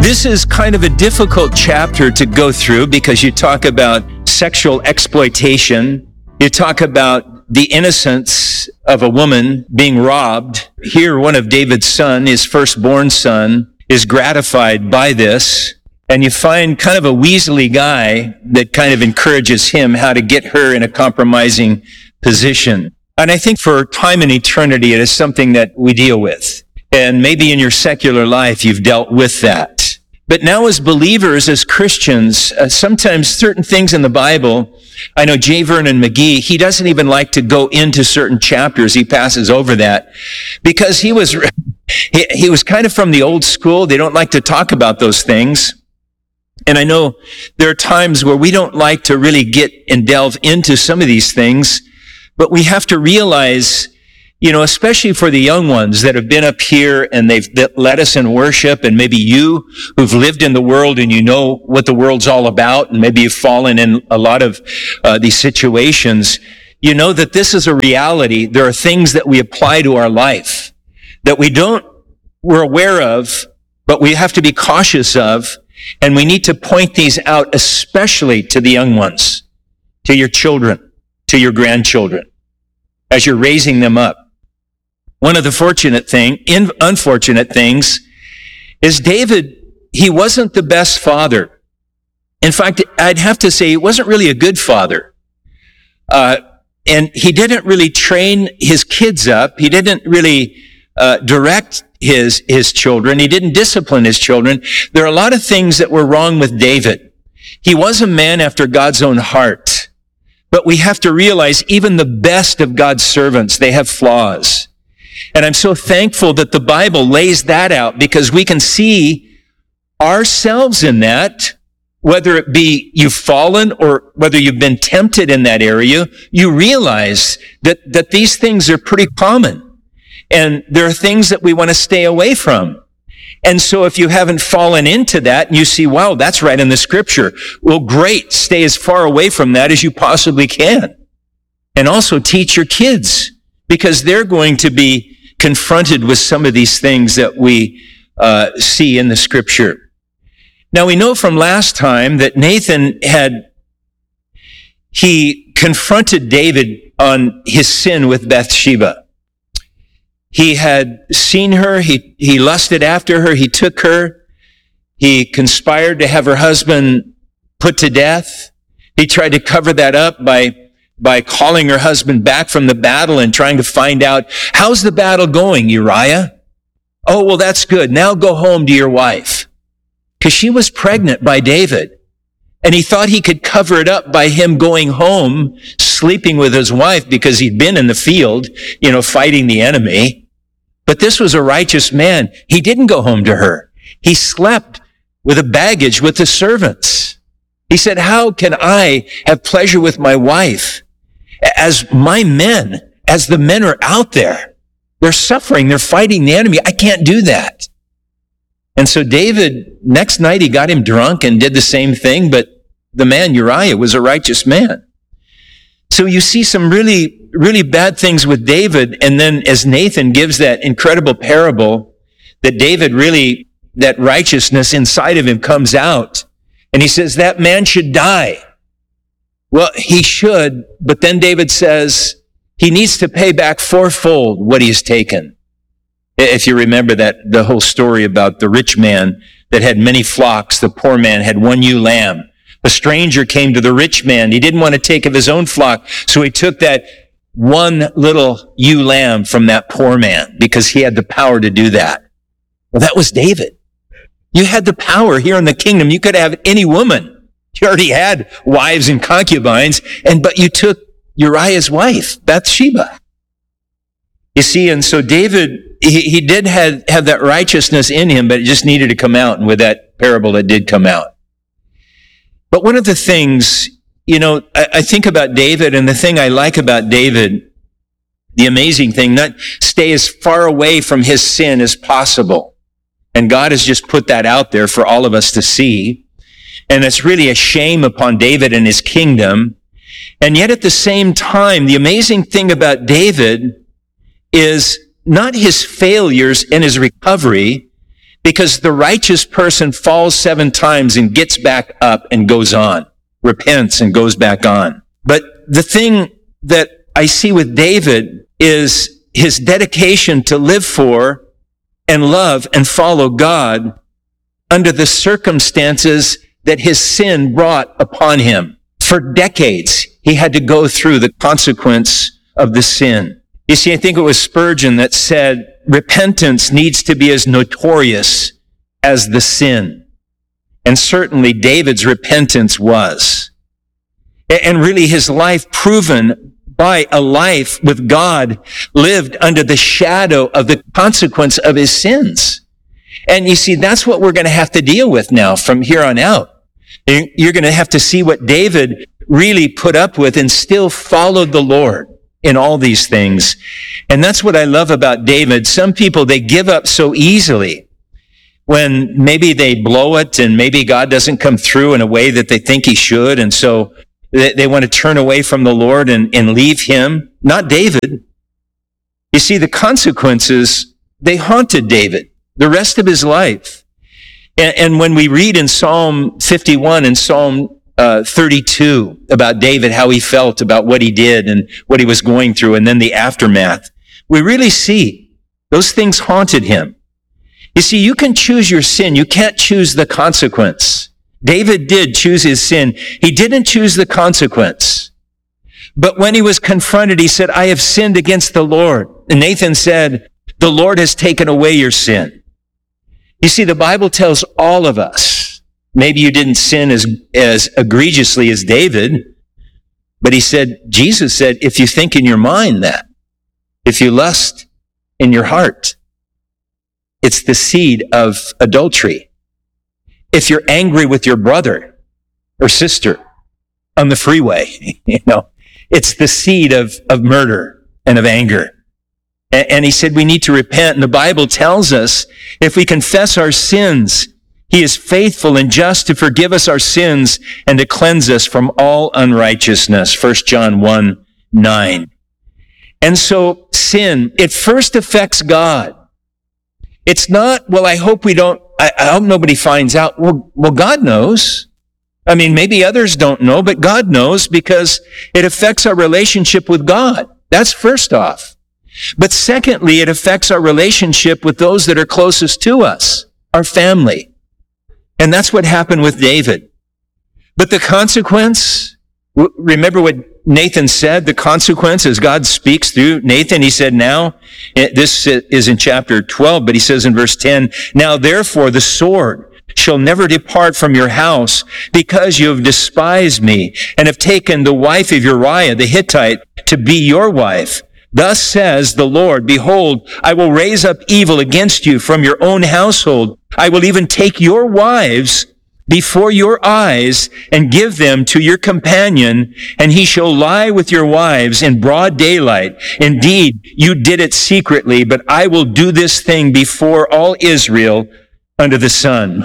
This is kind of a difficult chapter to go through because you talk about sexual exploitation. You talk about the innocence of a woman being robbed. Here, one of David's son, his firstborn son, is gratified by this. And you find kind of a weaselly guy that kind of encourages him how to get her in a compromising position. And I think for time and eternity, it is something that we deal with. And maybe in your secular life, you've dealt with that. But now as believers, as Christians, sometimes certain things in the Bible, I know J. Vernon McGee, he doesn't even like to go into certain chapters. He passes over that because he was kind of from the old school. They don't like to talk about those things. And I know there are times where we don't like to really get and delve into some of these things, but we have to realize, especially for the young ones that have been up here and they've led us in worship, and maybe you who've lived in the world and you know what the world's all about, and maybe you've fallen in a lot of these situations, you know that this is a reality. There are things that we apply to our life that we're aware of, but we have to be cautious of, and we need to point these out, especially to the young ones, to your children, to your grandchildren, as you're raising them up. One of the unfortunate things is David, he wasn't the best father. In fact, I'd have to say he wasn't really a good father. And he didn't really train his kids up. He didn't really direct his children. He didn't discipline his children. There are a lot of things that were wrong with David. He was a man after God's own heart. But we have to realize even the best of God's servants, they have flaws. And I'm so thankful that the Bible lays that out because we can see ourselves in that, whether it be you've fallen or whether you've been tempted in that area, you realize that these things are pretty common. And there are things that we want to stay away from. And so if you haven't fallen into that and you see, wow, that's right in the scripture, well, great, stay as far away from that as you possibly can. And also teach your kids because they're going to be confronted with some of these things that we see in the scripture. Now we know from last time that Nathan he confronted David on his sin with Bathsheba. He had seen her, he lusted after her, he took her, he conspired to have her husband put to death. He tried to cover that up by calling her husband back from the battle and trying to find out, how's the battle going, Uriah? Oh, well, that's good. Now go home to your wife. Because she was pregnant by David. And he thought he could cover it up by him going home, sleeping with his wife because he'd been in the field, fighting the enemy. But this was a righteous man. He didn't go home to her. He slept with a baggage with the servants. He said, how can I have pleasure with my wife as the men are out there? They're suffering. They're fighting the enemy. I can't do that. And so David, next night, he got him drunk and did the same thing, but the man Uriah was a righteous man. So you see some really, really bad things with David. And then as Nathan gives that incredible parable that David really, that righteousness inside of him comes out. And he says, that man should die. Well, he should, but then David says he needs to pay back fourfold what he has taken. If you remember the whole story about the rich man that had many flocks, the poor man had one ewe lamb. A stranger came to the rich man. He didn't want to take of his own flock, so he took that one little ewe lamb from that poor man because he had the power to do that. Well, that was David. You had the power here in the kingdom. You could have any woman. You already had wives and concubines, but you took Uriah's wife, Bathsheba. You see, and so David, he did have that righteousness in him, but it just needed to come out, and with that parable, it did come out. But one of the things, I think about David, and the thing I like about David, the amazing thing, not stay as far away from his sin as possible. And God has just put that out there for all of us to see. And it's really a shame upon David and his kingdom. And yet at the same time, the amazing thing about David is not his failures and his recovery. Because the righteous person falls 7 times and gets back up and goes on, repents and goes back on. But the thing that I see with David is his dedication to live for and love and follow God under the circumstances that his sin brought upon him. For decades, he had to go through the consequence of the sin. You see, I think it was Spurgeon that said, repentance needs to be as notorious as the sin. And certainly David's repentance was. And really his life proven by a life with God lived under the shadow of the consequence of his sins. And you see, that's what we're going to have to deal with now from here on out. You're going to have to see what David really put up with and still followed the Lord in all these things. And that's what I love about David. Some people, they give up so easily when maybe they blow it and maybe God doesn't come through in a way that they think he should. And so they want to turn away from the Lord and leave him. Not David. You see, the consequences, they haunted David the rest of his life. And when we read in Psalm 51 and Psalm 32 about David, how he felt about what he did and what he was going through, and then the aftermath, we really see those things haunted him. You see, you can choose your sin. You can't choose the consequence. David did choose his sin. He didn't choose the consequence. But when he was confronted, he said, I have sinned against the Lord. And Nathan said, the Lord has taken away your sin. You see, the Bible tells all of us, maybe you didn't sin as egregiously as David, but Jesus said, if you think in your mind that, if you lust in your heart, it's the seed of adultery. If you're angry with your brother or sister on the freeway, it's the seed of murder and of anger. And he said we need to repent. And the Bible tells us if we confess our sins, he is faithful and just to forgive us our sins and to cleanse us from all unrighteousness. 1 John 1:9. And so sin, it first affects God. It's not, well, I hope nobody finds out. Well, God knows. I mean, maybe others don't know, but God knows because it affects our relationship with God. That's first off. But secondly, it affects our relationship with those that are closest to us, our family. And that's what happened with David. But the consequence, remember what Nathan said, the consequence as God speaks through Nathan, he said, now, this is in chapter 12, but he says in verse 10, now therefore the sword shall never depart from your house because you have despised me and have taken the wife of Uriah the Hittite to be your wife. Thus says the Lord, behold, I will raise up evil against you from your own household. I will even take your wives before your eyes and give them to your companion, and he shall lie with your wives in broad daylight. Indeed, you did it secretly, but I will do this thing before all Israel under the sun.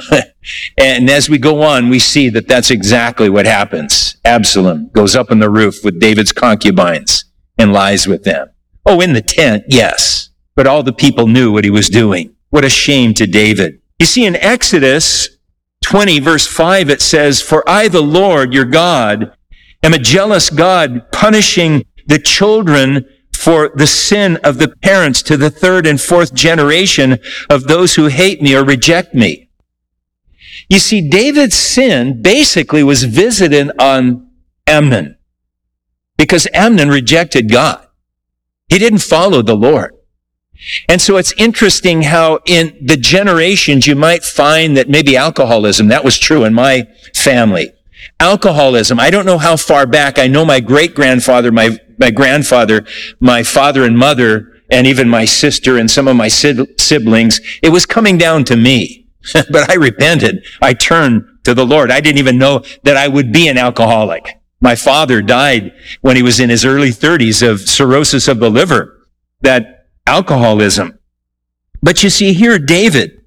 And as we go on, we see that that's exactly what happens. Absalom goes up on the roof with David's concubines and lies with them. Oh, in the tent, yes. But all the people knew what he was doing. What a shame to David. You see, in Exodus 20, verse 5, it says, for I, the Lord, your God, am a jealous God, punishing the children for the sin of the parents to the 3rd and 4th generation of those who hate me or reject me. You see, David's sin basically was visited on Amnon because Amnon rejected God. He didn't follow the Lord. And so it's interesting how in the generations you might find that maybe alcoholism, that was true in my family. Alcoholism, I don't know how far back. I know my great-grandfather, my grandfather, my father and mother, and even my sister and some of my siblings, it was coming down to me. But I repented. I turned to the Lord. I didn't even know that I would be an alcoholic. My father died when he was in his early 30s of cirrhosis of the liver, that alcoholism. But you see here, David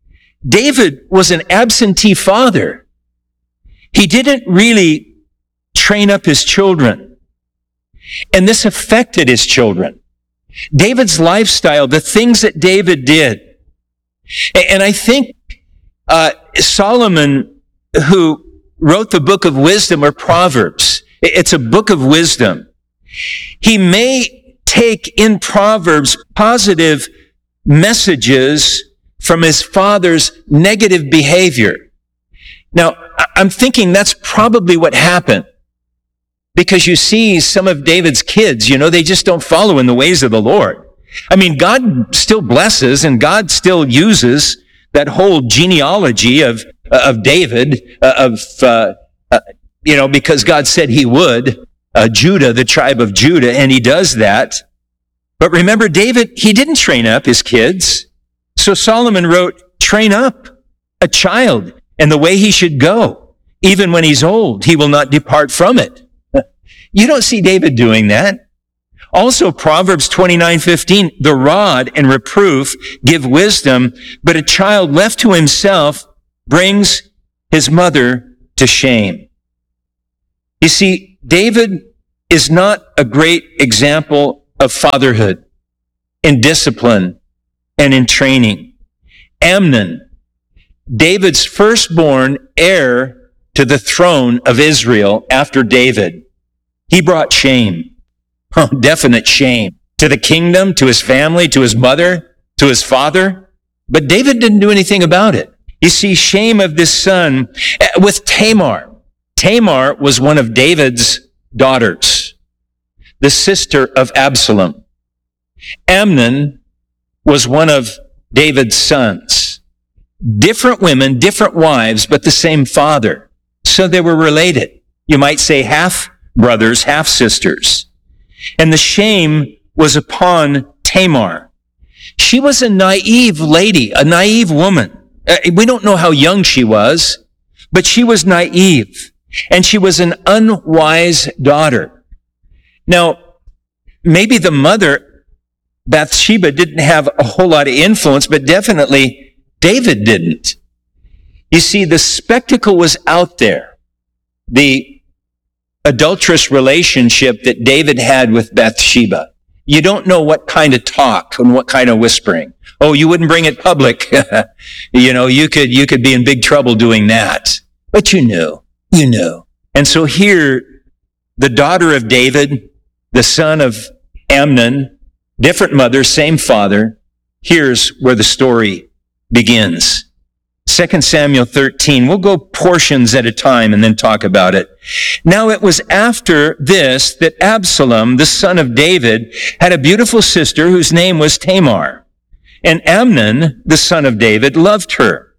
was an absentee father. He didn't really train up his children. And this affected his children. David's lifestyle, the things that David did, And I think Solomon, who wrote the book of wisdom or Proverbs, it's a book of wisdom. He may take in Proverbs positive messages from his father's negative behavior. Now, I'm thinking that's probably what happened. Because you see some of David's kids, they just don't follow in the ways of the Lord. I mean, God still blesses and God still uses that whole genealogy of David, because God said he would, Judah, the tribe of Judah, and he does that. But remember, David, he didn't train up his kids. So Solomon wrote, train up a child in the way he should go. Even when he's old, he will not depart from it. You don't see David doing that. Also, Proverbs 29:15, the rod and reproof give wisdom, but a child left to himself brings his mother to shame. You see, David is not a great example of fatherhood in discipline and in training. Amnon, David's firstborn heir to the throne of Israel after David, he brought shame, definite shame, to the kingdom, to his family, to his mother, to his father. But David didn't do anything about it. You see, shame of this son with Tamar. Tamar was one of David's daughters, the sister of Absalom. Amnon was one of David's sons. Different women, different wives, but the same father. So they were related. You might say half brothers, half sisters. And the shame was upon Tamar. She was a naive lady, a naive woman. We don't know how young she was, but she was naive. And she was an unwise daughter. Now, maybe the mother, Bathsheba, didn't have a whole lot of influence, but definitely David didn't. You see, the spectacle was out there. The adulterous relationship that David had with Bathsheba. You don't know what kind of talk and what kind of whispering. Oh, you wouldn't bring it public. You could be in big trouble doing that. But you knew. And so here, the daughter of David, the son of Amnon, different mother, same father, here's where the story begins. 2 Samuel 13. We'll go portions at a time and then talk about it. Now it was after this that Absalom, the son of David, had a beautiful sister whose name was Tamar. And Amnon, the son of David, loved her.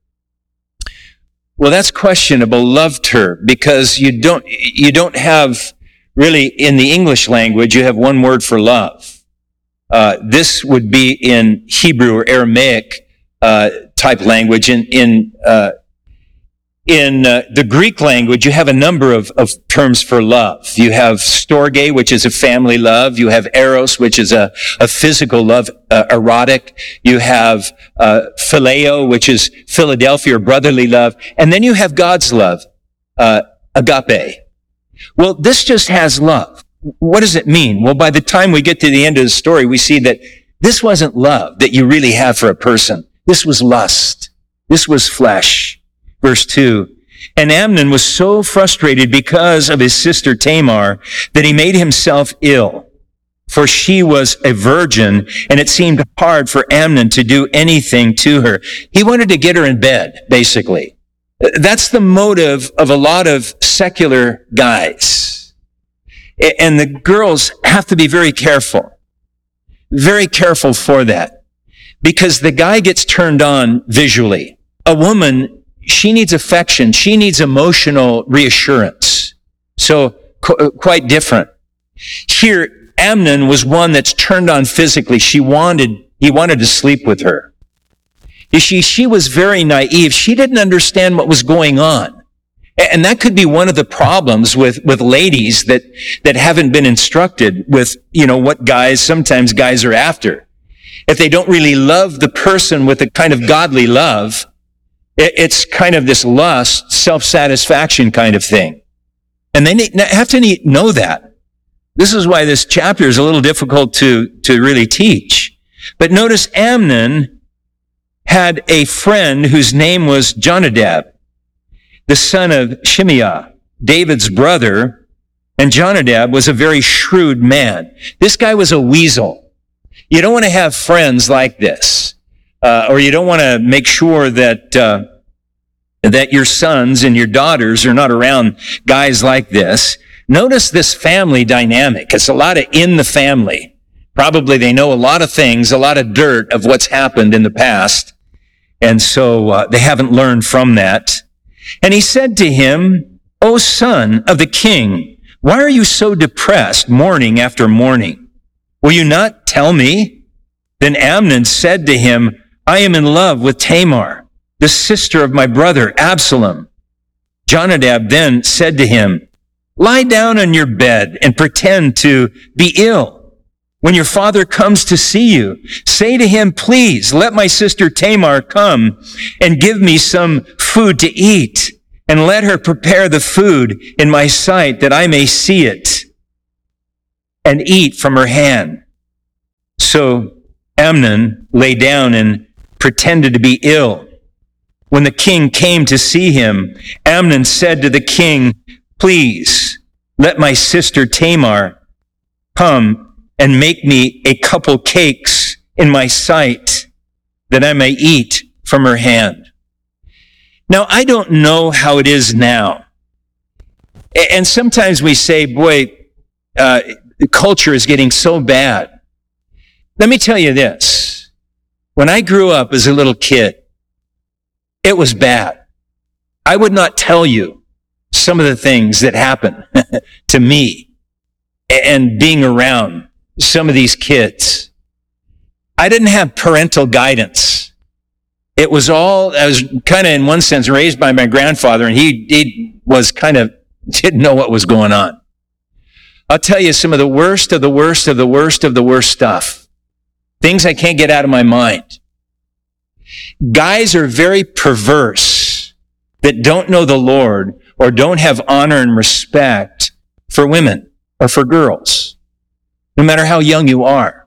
Well, that's questionable, loved her, because you don't have really in the English language, you have one word for love. This would be in Hebrew or Aramaic type language. In the Greek language, you have a number of terms for love. You have storge, which is a family love. You have eros, which is a physical love, erotic. You have phileo, which is Philadelphia or brotherly love. And then you have God's love, agape. Well, this just has love. What does it mean? Well, by the time we get to the end of the story, we see that this wasn't love that you really have for a person. This was lust. This was flesh. Verse 2, and Amnon was so frustrated because of his sister Tamar that he made himself ill, for she was a virgin, and it seemed hard for Amnon to do anything to her. He wanted to get her in bed, basically. That's the motive of a lot of secular guys. And the girls have to be very careful for that. Because the guy gets turned on visually. A woman, she needs affection. She needs emotional reassurance. So, quite different. Here, Amnon was one that's turned on physically. He wanted to sleep with her. You see, she was very naive. She didn't understand what was going on. And that could be one of the problems with ladies that haven't been instructed with, what sometimes guys are after. If they don't really love the person with a kind of godly love, it's kind of this lust, self-satisfaction kind of thing. And they have to know that. This is why this chapter is a little difficult to really teach. But notice Amnon, had a friend whose name was Jonadab, the son of Shimeah, David's brother, and Jonadab was a very shrewd man. This guy was a weasel. You don't want to have friends like this, or you don't want to make sure that that your sons and your daughters are not around guys like this. Notice this family dynamic. It's a lot of in the family. Probably they know a lot of things, a lot of dirt of what's happened in the past. And so they haven't learned from that. And he said to him, "O son of the king, why are you so depressed morning after morning? Will you not tell me?" Then Amnon said to him, "I am in love with Tamar, the sister of my brother Absalom." Jonadab then said to him, "Lie down on your bed and pretend to be ill. When your father comes to see you, say to him, 'Please let my sister Tamar come and give me some food to eat, and let her prepare the food in my sight that I may see it and eat from her hand.'" So Amnon lay down and pretended to be ill. When the king came to see him, Amnon said to the king, "Please let my sister Tamar come and make me a couple cakes in my sight that I may eat from her hand." Now, I don't know how it is now. And sometimes we say, boy, the culture is getting so bad. Let me tell you this. When I grew up as a little kid, it was bad. I would not tell you some of the things that happened to me and being around some of these kids. I didn't have parental guidance. I was kind of in one sense raised by my grandfather, and he was kind of didn't know what was going on. I'll tell you some of the worst of the worst of the worst of the worst stuff. Things I can't get out of my mind. Guys are very perverse that don't know the Lord or don't have honor and respect for women or for girls, no matter how young you are.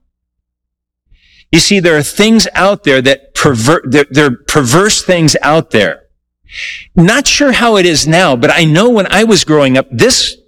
You see, there are things out there that there are perverse things out there. Not sure how it is now, but I know when I was growing up,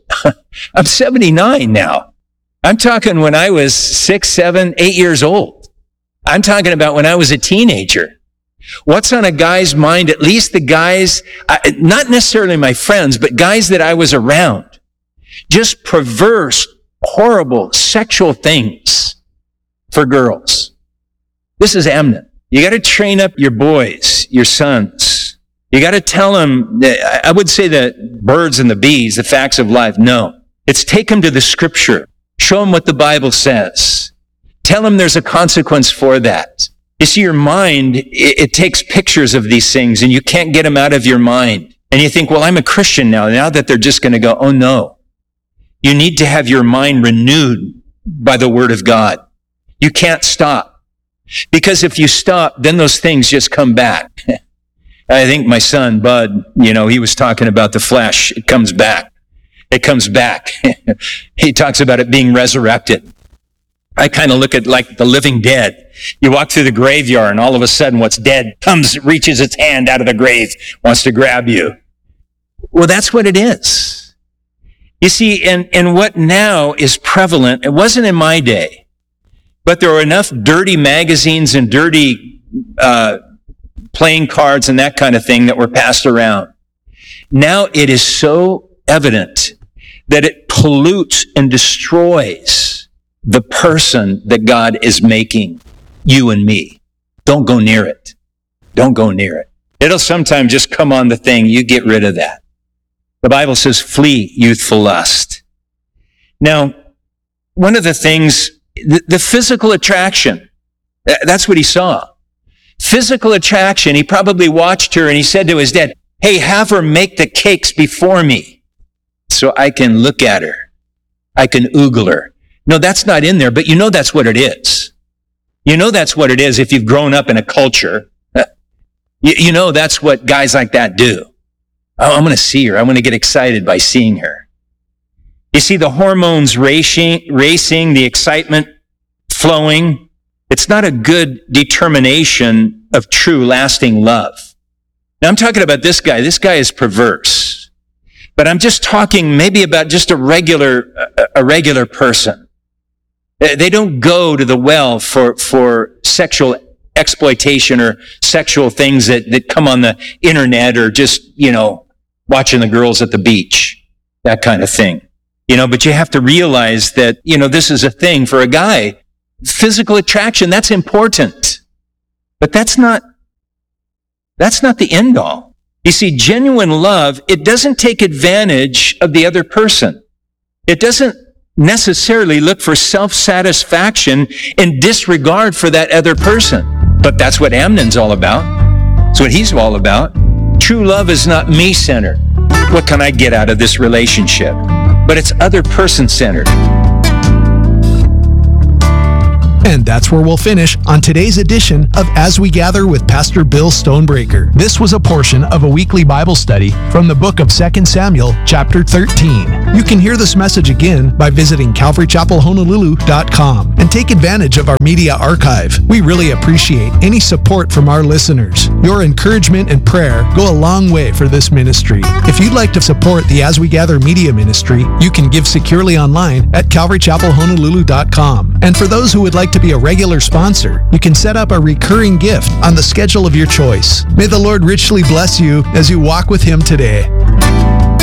I'm 79 now. I'm talking when I was 6, 7, 8 years old. I'm talking about when I was a teenager. What's on a guy's mind, at least the guys, not necessarily my friends, but guys that I was around, just perverse, horrible sexual things for girls. This is Amnon. You got to train up your boys, your sons. You got to tell them, I would say the birds and the bees, the facts of life. No. It's take them to the scripture. Show them what the Bible says. Tell them there's a consequence for that. You see, your mind, it takes pictures of these things and you can't get them out of your mind. And you think, well, I'm a Christian now that they're just going to go, oh no. You need to have your mind renewed by the Word of God. You can't stop. Because if you stop, then those things just come back. I think my son, Bud, he was talking about the flesh. It comes back. It comes back. He talks about it being resurrected. I kind of look at like the living dead. You walk through the graveyard and all of a sudden what's dead reaches its hand out of the grave, wants to grab you. Well, that's what it is. You see, and what now is prevalent, it wasn't in my day, but there were enough dirty magazines and dirty playing cards and that kind of thing that were passed around. Now it is so evident that it pollutes and destroys the person that God is making, you and me. Don't go near it. Don't go near it. It'll sometimes just come on the thing. You get rid of that. The Bible says, flee youthful lust. Now, one of the things, the physical attraction, that's what he saw. Physical attraction. He probably watched her and he said to his dad, hey, have her make the cakes before me so I can look at her. I can oogle her. No, that's not in there, but you know that's what it is. You know that's what it is if you've grown up in a culture. You know that's what guys like that do. Oh, I'm going to see her. I'm going to get excited by seeing her. You see the hormones racing, the excitement flowing. It's not a good determination of true, lasting love. Now, I'm talking about this guy. This guy is perverse. But I'm just talking maybe about just a regular person. They don't go to the well for sexual exploitation or sexual things that come on the internet or just, watching the girls at the beach, that kind of thing. But you have to realize that, this is a thing for a guy. Physical attraction, that's important. But that's not the end all. You see, genuine love, it doesn't take advantage of the other person. It doesn't necessarily look for self-satisfaction and disregard for that other person. But that's what Amnon's all about. That's what he's all about. True love is not me-centered. What can I get out of this relationship? But it's other person-centered. And that's where we'll finish on today's edition of As We Gather with Pastor Bill Stonebreaker. This was a portion of a weekly Bible study from the book of 2 Samuel, chapter 13. You can hear this message again by visiting CalvaryChapelHonolulu.com and take advantage of our media archive. We really appreciate any support from our listeners. Your encouragement and prayer go a long way for this ministry. If you'd like to support the As We Gather media ministry, you can give securely online at CalvaryChapelHonolulu.com. And for those who would like to be a regular sponsor, you can set up a recurring gift on the schedule of your choice. May the Lord richly bless you as you walk with Him today.